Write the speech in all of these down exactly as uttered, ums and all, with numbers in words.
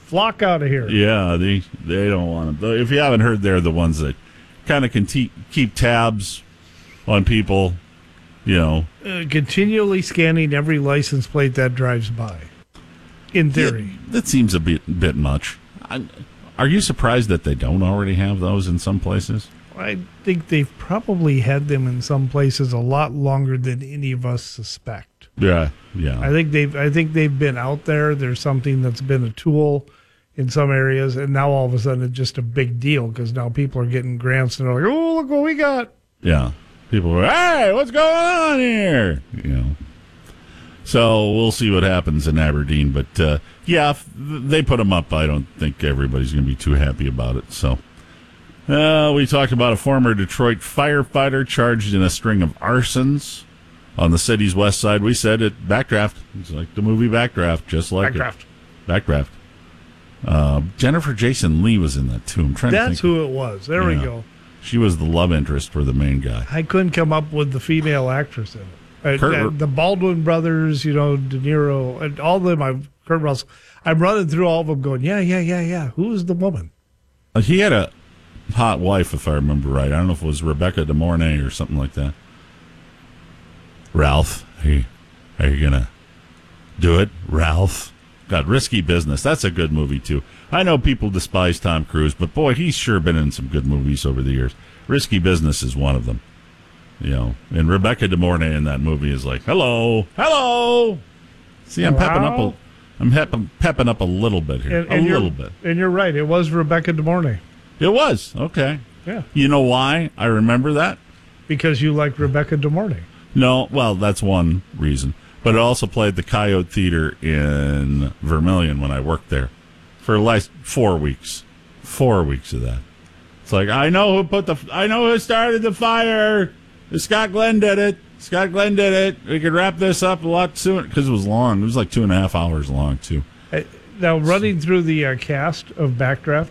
Flock out of here. Yeah, they they don't want them. If you haven't heard, they're the ones that kind of can te- keep tabs on people, you know. Uh, continually scanning every license plate that drives by, in theory. Yeah, that seems a bit, bit much. I, are you surprised that they don't already have those in some places? I think they've probably had them in some places a lot longer than any of us suspect. Yeah, yeah. I think they've I think they've been out there. There's something that's been a tool in some areas, and now all of a sudden it's just a big deal because now people are getting grants and they're like, "Oh, look what we got!" Yeah, people are, "Hey, what's going on here?" You know. So we'll see what happens in Aberdeen, but uh, yeah, if they put them up, I don't think everybody's going to be too happy about it. So uh, we talked about a former Detroit firefighter charged in a string of arsons on the city's west side. We said it, Backdraft. It's like the movie Backdraft, just like Backdraft. it. Backdraft. Uh, Jennifer Jason Leigh was in that too. I'm trying That's to think. who it was. There Yeah. we go. She was the love interest for the main guy. I couldn't come up with the female actress in it. Uh, Kurt, uh, the Baldwin brothers, you know, De Niro, and all of them. I'm Kurt Russell. I'm running through all of them, going, yeah, yeah, yeah, yeah. Who is the woman? uh, he had a hot wife, if I remember right. I don't know if it was Rebecca De Mornay or something like that. Ralph, are you, are you gonna do it, Ralph? God, Risky Business. That's a good movie too. I know people despise Tom Cruise, but boy, he's sure been in some good movies over the years. Risky Business is one of them. You know, and Rebecca De Mornay in that movie is like, hello, hello. See, I'm pepping up a, I'm pepping, pepping up a little bit here, And, and a you're- little bit. And you're right. It was Rebecca De Mornay. It was okay. Yeah, You know why I remember that? because you like Rebecca De Mornay. No, well, that's one reason. But I also played the Coyote Theater in Vermilion when I worked there for the last four weeks. Four weeks of that. It's like, I know who put the, I know who started the fire. Scott Glenn did it. Scott Glenn did it. We could wrap this up a lot sooner because it was long. It was like two and a half hours long, too. Uh, Now, running through the uh, cast of Backdraft,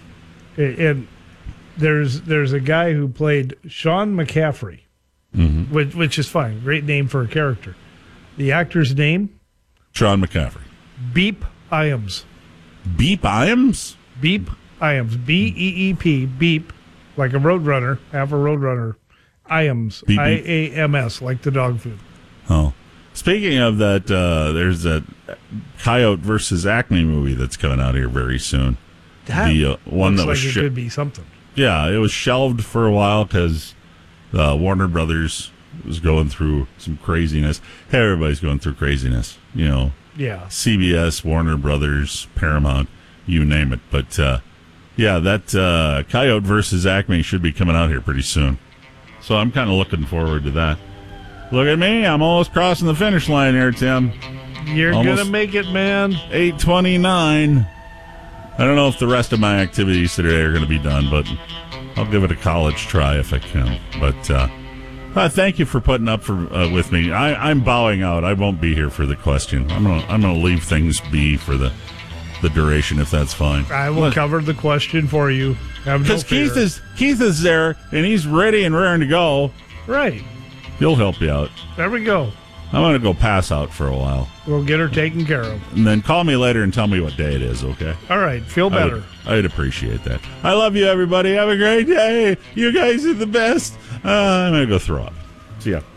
a- and there's there's a guy who played Sean McCaffrey, Mm-hmm. which, which is fine. Great name for a character. The actor's name, Sean McCaffrey. Beep Iams. Beep Iams? Beep Iams. B E E P. Beep, like a roadrunner, half a roadrunner. Iams. Beep, beep. I A M S, like the dog food. Oh. Speaking of that, uh, there's a Coyote versus Acme movie that's coming out here very soon. That the uh, one looks that was like it shi- could be something. Yeah, it was shelved for a while because uh, Warner Brothers was going through some craziness. Hey, everybody's going through craziness. You know, Yeah. C B S, Warner Brothers, Paramount, you name it. But, uh, yeah, that uh, Coyote versus Acme should be coming out here pretty soon. So I'm kind of looking forward to that. Look at me. I'm almost crossing the finish line here, Tim. You're Almost- going to make it, man. eight twenty-nine. I don't know if the rest of my activities today are going to be done, but I'll give it a college try if I can. But uh, uh, thank you for putting up for uh, with me. I, I'm bowing out. I won't be here for the question. I'm gonna I'm gonna leave things be for the the duration if that's fine. I will cover the question for you. Have no Because fear. Keith is Keith is there and he's ready and raring to go. Right. He'll help you out. There we go. I'm gonna go pass out for a while, We'll get her taken care of. and then call me later and tell me what day it is. Okay. All right. Feel I better. would, I would appreciate that. I love you, everybody. Have a great day. You guys are the best. Uh, I'm going to go throw up. See ya.